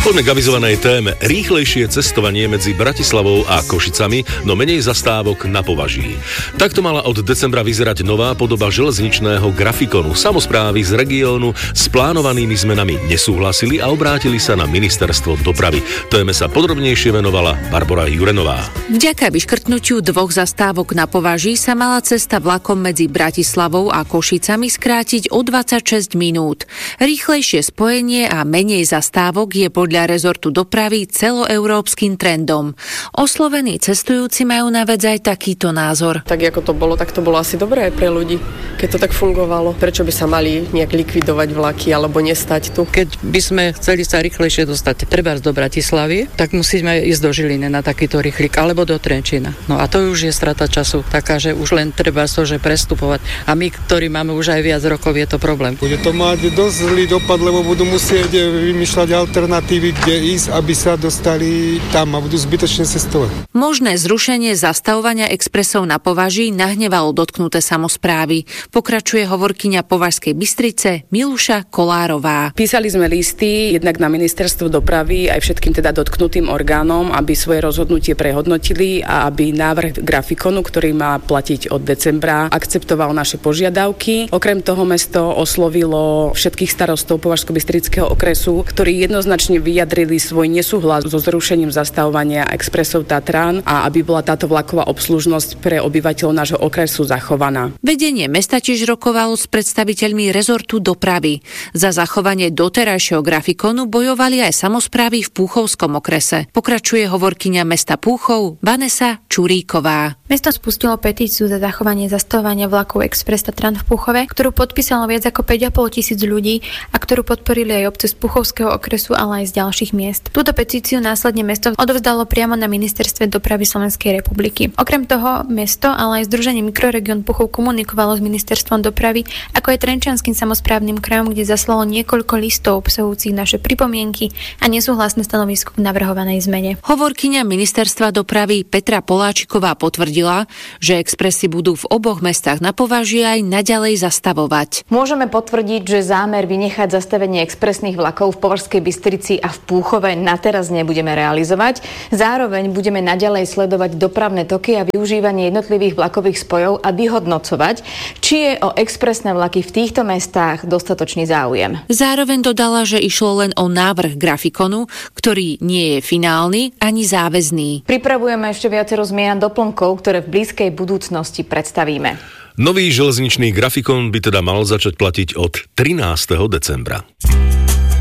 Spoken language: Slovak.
Poďme k avizovanej téme. Rýchlejšie cestovanie medzi Bratislavou a Košicami, no menej zastávok na Považí. Takto mala od decembra vyzerať nová podoba železničného grafikonu. Samosprávy z regiónu s plánovanými zmenami nesúhlasili a obrátili sa na ministerstvo dopravy. Téme sa podrobnejšie venovala Barbora Jurenová. Vďaka vyškrtnutiu 2 zastávok na Považí sa mala cesta vlakom medzi Bratislavou a Košicami skrátiť o 26 minút. Rýchlejšie spojenie a menej zastávok je podľa rezortu dopravy celoeurópskym trendom. Oslovení cestujúci majú na vec aj takýto názor. Tak ako to bolo, tak to bolo asi dobré aj pre ľudí, keď to tak fungovalo. Prečo by sa mali nejak likvidovať vlaky alebo nestať tu? Keď by sme chceli sa rýchlejšie dostať trebárs do Bratislavy, tak musíme ísť do Žiliny na takýto rýchlik alebo do Trenčína. No a to už je strata času taká, že už len treba to, že prestupovať. A my, ktorí máme už aj viac rokov, je to problém. Bude to mať dosť zlý dopad, lebo budú musieť vymýšľať alternatívy, kde ísť, aby sa dostali tam a budú zbytočne cestovať. Možné zrušenie zastavovania expresov na Považí nahnevalo dotknuté samosprávy. Pokračuje hovorkyňa Považskej Bystrice Miluša Kolárová. Písali sme listy jednak na ministerstvo dopravy aj všetkým teda dotknutým orgánom, aby svoje rozhodnutie prehodnotili a aby návrh grafikonu, ktorý má platiť od decembra, akceptoval naše požiadavky. Okrem toho mesto oslovilo všetkých starostov Považsko-Bystrického okresu, ktorí jednoznačne vyjadrili svoj nesúhlas so zrušením zastavovania expresov Tatran a aby bola táto vlaková obslužnosť pre obyvateľov nášho okresu zachovaná. Vedenie mesta tiež rokovalo s predstaviteľmi rezortu dopravy. Za zachovanie doterajšieho grafikonu bojovali aj samosprávy v Púchovskom okrese. Pokračuje hovorkyňa mesta Púchov Vanessa Čuríková. Mesto spustilo petíciu za zachovanie zastavovania vlakov Express Tatran v Púchove, ktorú podpísalo viac ako 5,5 tisíc ľudí a ktorú podporili aj obce z Púchovského okresu, ale aj z ďalších miest. Túto petíciu následne mesto odovzdalo priamo na ministerstve dopravy Slovenskej republiky. Okrem toho mesto, ale aj Združenie Mikroregión Púchov komunikovalo s ministerstvom dopravy, ako aj Trenčianskym samosprávnym krajom, kde zaslalo niekoľko listov obsahujúcich naše pripomienky a nesúhlasné stanovisko k navrhovanej zmene. Hovorkyňa ministerstva dopravy Petra Poláčiková potvrdila, že expresy budú v oboch mestách na Považí aj naďalej zastavovať. Môžeme potvrdiť, že zámer vynechať zastavenie expresných vlakov v Považskej Bystrici a v Púchove na teraz nebudeme realizovať. Zároveň budeme naďalej sledovať dopravné toky a využívanie jednotlivých vlakových spojov a vyhodnocovať, či je o expresné vlaky v týchto mestách dostatočný záujem. Zároveň dodala, že išlo len o návrh grafikonu, ktorý nie je finálny ani záväzný. Pripravujeme ešte viacero zmien a doplnkov, ktoré v blízkej budúcnosti predstavíme. Nový železničný grafikon by teda mal začať platiť od 13. decembra.